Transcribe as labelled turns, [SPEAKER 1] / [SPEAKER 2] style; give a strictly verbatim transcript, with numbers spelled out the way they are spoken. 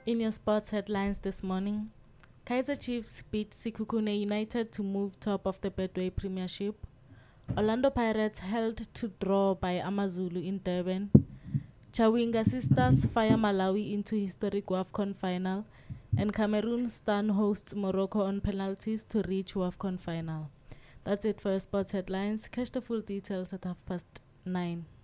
[SPEAKER 1] In your sports headlines this morning, Kaizer Chiefs beat Sekhukhune United to move top of the Betway Premiership. Orlando Pirates held to draw by Amazulu in Durban. Chawinga Sisters fire Malawi into historic WAFCON final. And Cameroon stun hosts Morocco on penalties to reach WAFCON final. That's it for your sports headlines. Catch the full details at half past nine.